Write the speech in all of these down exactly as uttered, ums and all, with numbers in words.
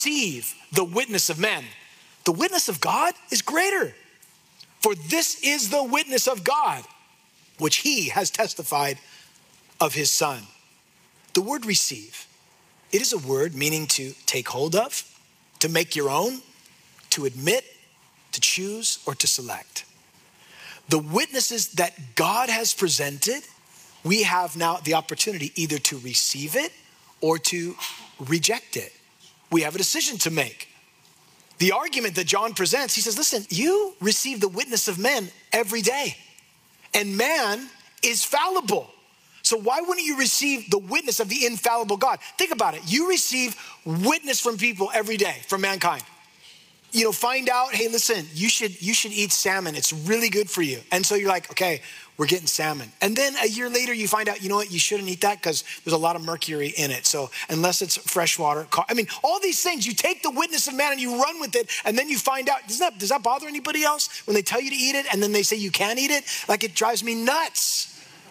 receive the witness of men, the witness of God is greater. For this is the witness of God, which he has testified of his Son. The word receive, it is a word meaning to take hold of, to make your own, to admit, to choose, or to select. The witnesses that God has presented, we have now the opportunity either to receive it or to reject it. We have a decision to make. The argument that John presents, he says, listen, you receive the witness of men every day, and man is fallible. So why wouldn't you receive the witness of the infallible God? Think about it. You receive witness from people every day, from mankind. You know, find out, hey, listen, you should you should eat salmon. It's really good for you. And so you're like, okay, we're getting salmon. And then a year later, you find out, you know what, you shouldn't eat that because there's a lot of mercury in it. So unless it's fresh water, I mean, all these things, you take the witness of man and you run with it. And then you find out, does that, does that bother anybody else when they tell you to eat it and then they say you can't eat it? Like, it drives me nuts.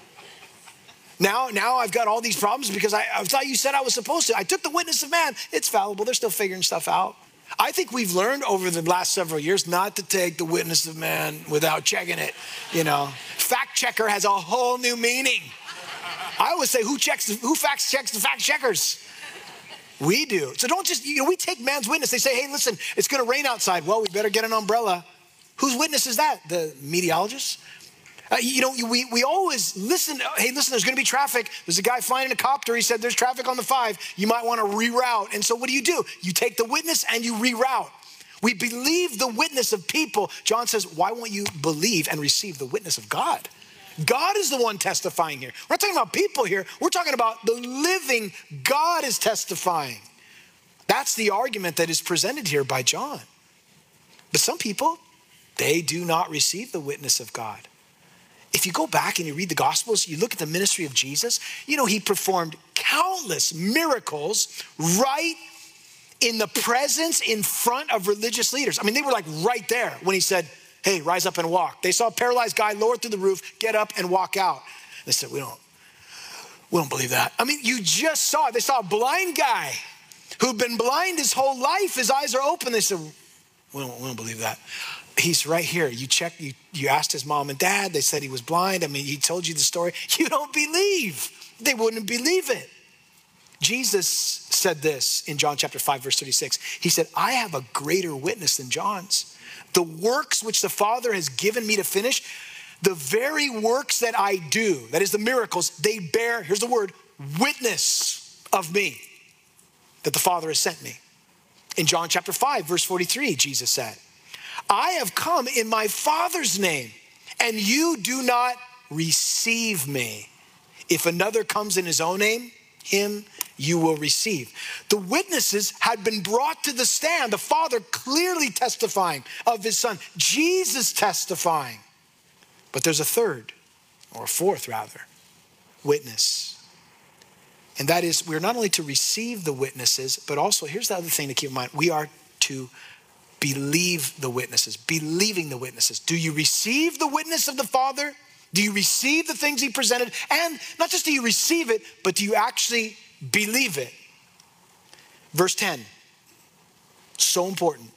Now, now I've got all these problems because I, I thought you said I was supposed to. I took the witness of man. It's fallible. They're still figuring stuff out. I think we've learned over the last several years not to take the witness of man without checking it, you know. Fact checker has a whole new meaning. I always say, who checks, the, who fact checks the fact checkers? We do. So don't just, you know, we take man's witness. They say, hey, listen, it's going to rain outside. Well, we better get an umbrella. Whose witness is that? The meteorologist? Uh, you know, we, we always listen. Hey, listen, there's going to be traffic. There's a guy flying in a copter. He said there's traffic on the five. You might want to reroute. And so what do you do? You take the witness and you reroute. We believe the witness of people. John says, why won't you believe and receive the witness of God? God is the one testifying here. We're not talking about people here. We're talking about the living God is testifying. That's the argument that is presented here by John. But some people, they do not receive the witness of God. If you go back and you read the Gospels, you look at the ministry of Jesus, you know, he performed countless miracles right in the presence, in front of religious leaders. I mean, they were like right there when he said, hey, rise up and walk. They saw a paralyzed guy lowered through the roof, get up and walk out. They said, we don't, we don't believe that. I mean, you just saw it. They saw a blind guy who'd been blind his whole life. His eyes are open. They said, we don't, we don't believe that. He's right here. You checked, you, you asked his mom and dad. They said he was blind. I mean, he told you the story. You don't believe. They wouldn't believe it. Jesus said this in John chapter five, verse thirty-six. He said, I have a greater witness than John's. The works which the Father has given me to finish, the very works that I do, that is the miracles, they bear, here's the word, witness of me, that the Father has sent me. In John chapter five, verse forty-three, Jesus said, I have come in my Father's name, and you do not receive me. If another comes in his own name, him you will receive. The witnesses had been brought to the stand, the Father clearly testifying of his Son, Jesus testifying. But there's a third, or a fourth rather, witness. And that is, we're not only to receive the witnesses, but also, here's the other thing to keep in mind, we are to believe the witnesses, believing the witnesses. Do you receive the witness of the Father? Do you receive the things he presented? And not just do you receive it, but do you actually believe it? Verse ten, so important.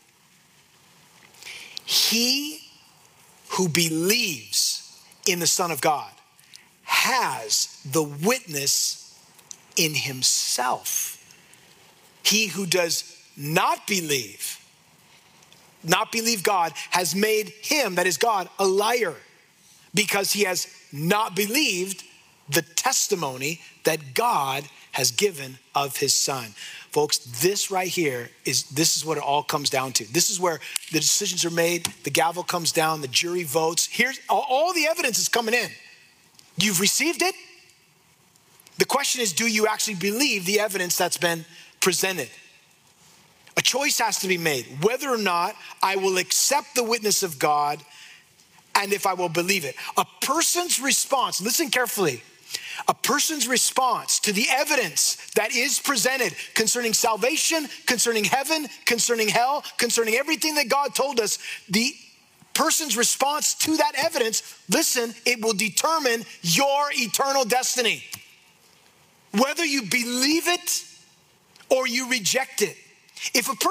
He who believes in the Son of God has the witness in himself. He who does not believe, not believe God, has made him, that is God, a liar, because he has not believed the testimony that God has given of his Son. Folks, this right here is, this is what it all comes down to. This is where the decisions are made, the gavel comes down, the jury votes. Here's all, all the evidence is coming in. You've received it. The question is, do you actually believe the evidence that's been presented? A choice has to be made, whether or not I will accept the witness of God and if I will believe it. A person's response, listen carefully, a person's response to the evidence that is presented concerning salvation, concerning heaven, concerning hell, concerning everything that God told us, the person's response to that evidence, listen, it will determine your eternal destiny. Whether you believe it or you reject it. If a